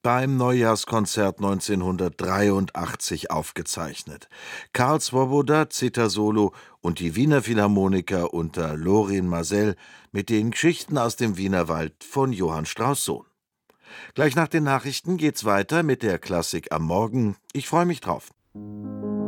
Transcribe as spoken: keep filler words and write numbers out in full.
beim Neujahrskonzert neunzehnhundertdreiundachtzig aufgezeichnet. Karl Swoboda, Zither-Solo und die Wiener Philharmoniker unter Lorin Maazel mit den Geschichten aus dem Wienerwald von Johann Strauss Sohn. Gleich nach den Nachrichten geht's weiter mit der Klassik am Morgen. Ich freue mich drauf.